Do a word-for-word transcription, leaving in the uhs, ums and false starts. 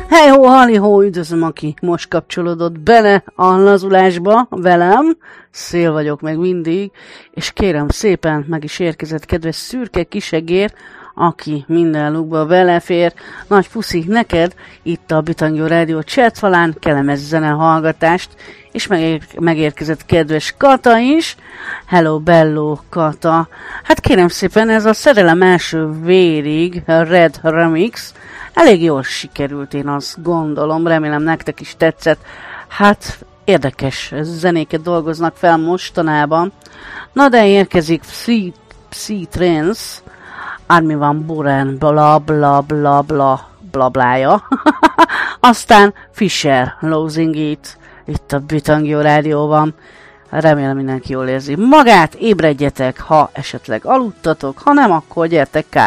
Hey ho, hali ho, üdvözlöm, aki most kapcsolódott bele a lazulásba velem. Szél vagyok meg mindig, és kérem szépen, meg is érkezett kedves szürke kisegér, aki minden lukba belefér. Nagy puszi neked itt a Bitangjó Rádió chatfalán, kellemes zenehallgatást, és megér- megérkezett kedves Kata is. Hello, bello, Kata. Hát kérem szépen, ez a szerelem első vérig, a Red Remix, elég jól sikerült, én azt gondolom, remélem nektek is tetszett. Hát érdekes zenéket dolgoznak fel mostanában. Na de érkezik Psytrance, Armin van Buuren, bla bla bla bla bla blája. Aztán Fisher, Losing It, itt a Bitangjó Rádióban. Remélem mindenki jól érzi magát, ébredjetek, ha esetleg aludtatok, ha nem, akkor gyertek